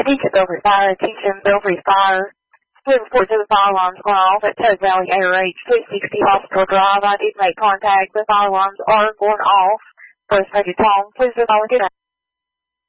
Attention Belfry Fire, attention Belfry Fire. We report to the fire alarms went off at Tug Valley ARH 360 Hospital Drive. I did make contact. The fire alarms are going off. First Major Tom, please report.